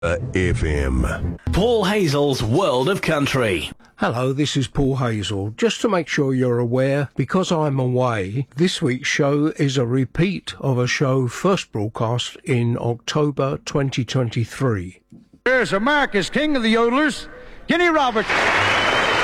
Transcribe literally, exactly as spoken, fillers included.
Uh, F M. Paul Hazel's World of Country. Hello, this is Paul Hazel. Just to make sure you're aware, because I'm away, this week's show is a repeat of a show first broadcast in October twenty twenty-three. Here's America's King of the Yodelers, Kenny Roberts.